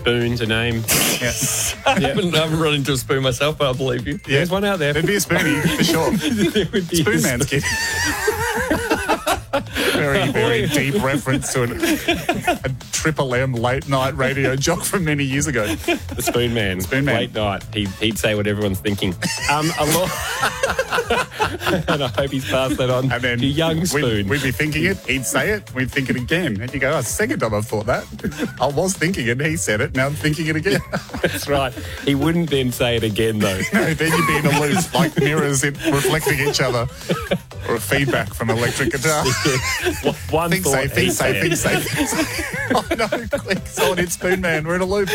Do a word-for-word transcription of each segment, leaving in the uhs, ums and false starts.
Spoon's a name. Yeah. I, haven't, I haven't run into a spoon myself, but I believe you. Yeah. There's one out there. There'd be a spoonie, for sure. There would be Spoon a Man's kid. Very, very deep reference to an, a Triple M late night radio jock from many years ago. The Spoon Man. Spoon Man. Late night. He'd, he'd say what everyone's thinking. Um, a lot. And I hope he's passed that on And then to young Spoon. We'd, we'd be thinking it, he'd say it, we'd think it again. And you go, oh, second time I've thought that. I was thinking it, he said it, now I'm thinking it again. That's right. He wouldn't then say it again, though. No, then you'd be in a loop, like mirrors in, reflecting each other. Or a feedback from electric guitar. One Think thought, safe, think he'd safe, say think it. safe, think safe. Oh no, quick, someone hit Spoon Man, we're in a loop.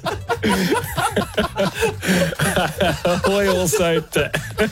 We also, to,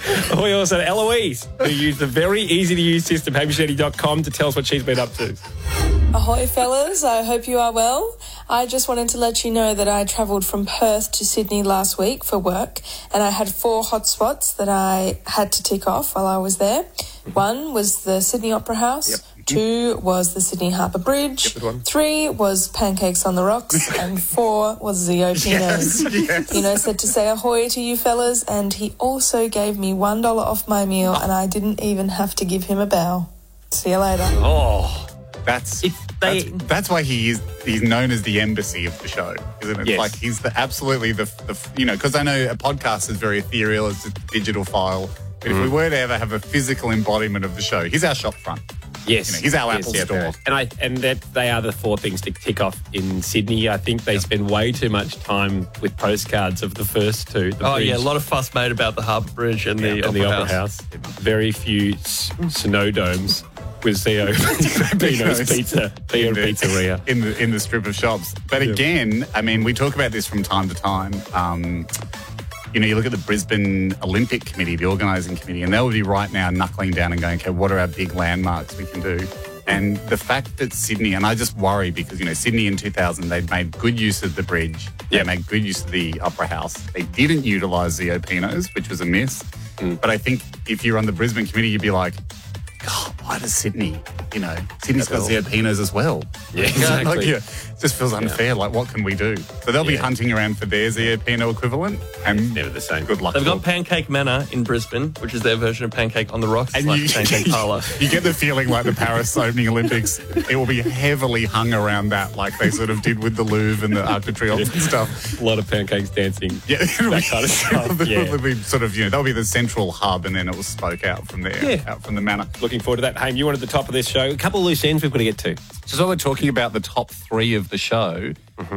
we also to Eloise, who used the very easy-to-use system, hamish and andy dot com, to tell us what she's been up to. Ahoy fellas, I hope you are well. I just wanted to let you know that I travelled from Perth to Sydney last week for work, and I had four hotspots that I had to tick off while I was there. One was the Sydney Opera House. Yep. Two was the Sydney Harbour Bridge. Good one. Three was Pancakes on the Rocks. And four was Zio Pinos. Yes, yes. Pino said to say ahoy to you fellas, and he also gave me one dollar off my meal, and I didn't even have to give him a bow. See you later. Oh, That's, If they- that's that's why he is he's known as the embassy of the show, isn't it? Yes. Like he's the absolutely the, the you know, because I know a podcast is very ethereal, it's a digital file. But if we were to ever have a physical embodiment of the show, he's our shop front. yes. You know, he's our yes, Apple yeah, store. And I and that they are the four things to tick off in Sydney. I think they spend way too much time with postcards of the first two. The Oh, yeah, a bridge lot of fuss made about the Harbour Bridge and the, and Opera, the Opera House. House. Very few s- snow domes with Zio Pino's Pizza, Theo in the- Pizzeria. in the in the strip of shops. But again, I mean, we talk about this from time to time. Um, you know, you look at the Brisbane Olympic Committee, the organising committee, and they would be right now knuckling down and going, okay, what are our big landmarks we can do? And the fact that Sydney, and I just worry because, you know, Sydney in two thousand, they'd made good use of the bridge. They Yep. made good use of the Opera House. They didn't utilise Zio Pinos, which was a miss. Mm. But I think if you're on the Brisbane committee, you'd be like, God, why does Sydney, you know, Sydney's got Zio Pinos as well. Yeah, You know, exactly. like, yeah, it just feels unfair. Like, what can we do? So they'll be Yeah. hunting around for their Zio Pino equivalent, and Never the same. good luck. They've to got them. Pancake Manor in Brisbane, which is their version of Pancake on the Rocks. It's And like you- Pancake Parlour. You get the feeling like the Paris opening Olympics, it will be heavily hung around that, like they sort of did with the Louvre and the Arc de Triomphe and stuff. A lot of pancakes dancing. Yeah, it'll That be- kind of stuff, it'll yeah. be sort of, you know, that'll be the central hub, and then it will spoke out from there, Yeah. out from the manor. Looking forward to that. Haim, you wanted the top of this show. A couple of loose ends we've got to get to. So, so we're talking about the top three of the show,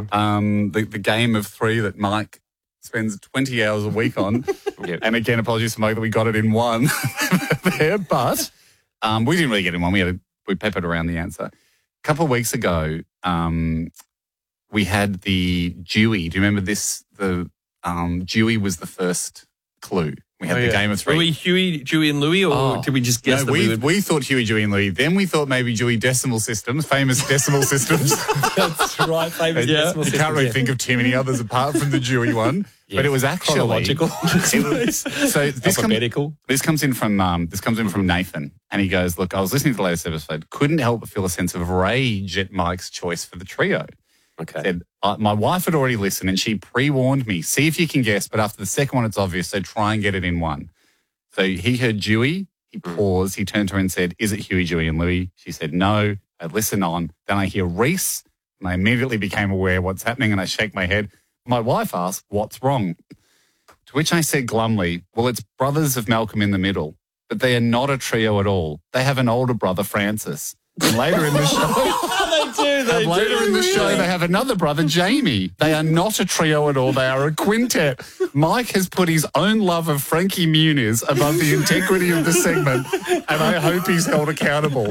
um, the, the game of three that Mike spends twenty hours a week on. Yep. And again, apologies to Mike that we got it in one there, but um, we didn't really get in one. We had a, we peppered around the answer. A couple of weeks ago, um, we had the Dewey. Do you remember this? The um, Dewey was the first clue. We had Oh, the yeah. game of three. Were we Huey, Dewey and Louie, or Oh. did we just guess No, that we, we, would... we thought Huey, Dewey and Louie. Then we thought maybe Dewey Decimal Systems, famous decimal systems. That's right. Famous Yeah, decimal you system, can't really yeah. think of too many others apart from the Dewey one. Yes. But it was actually Chronological. It was- so this, come, Alphabetical. this comes in from um, this comes in from Nathan, and he goes, "Look, I was listening to the latest episode. Couldn't help but feel a sense of rage at Mike's choice for the trio. Okay. Said uh, my wife had already listened, and she pre-warned me. See if you can guess. But after the second one, it's obvious. So try and get it in one." So he heard Dewey. He paused. He turned to her and said, "Is it Huey, Dewey, and Louie?" She said, "No." I listen on. Then I hear Reese, and I immediately became aware of what's happening, and I shake my head. My wife asked, "What's wrong?" To which I said glumly, "Well, it's brothers of Malcolm in the Middle, but they are not a trio at all. They have an older brother, Francis." And later in the show... They do, they And later do, in the really. show, they have another brother, Jamie. They are not a trio at all. They are a quintet. Mike has put his own love of Frankie Muniz above the integrity of the segment, and I hope he's held accountable.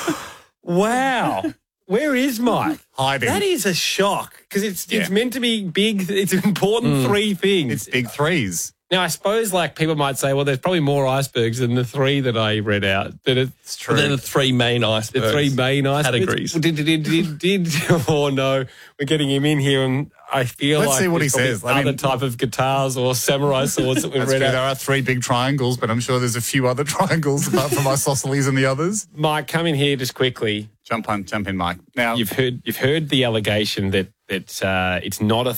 Wow. Where is Mike? Hiding. That is a shock because it's it's Yeah. meant to be big. It's important three things. It's big threes. Now, I suppose like people might say, well, there's probably more icebergs than the three that I read out. That it's It's true. But they're the three main icebergs. the three main icebergs. categories. Did, did, did, did, did. Oh, no. We're getting him in here and I feel Let's like see what there's he probably says. I other mean- type of guitars or samurai swords that we've That's read true. out. There are three big triangles, but I'm sure there's a few other triangles apart from isosceles and the others. Mike, come in here just quickly. Jump on, jump in, Mike. Now, You've heard you've heard the allegation that that uh, it's not a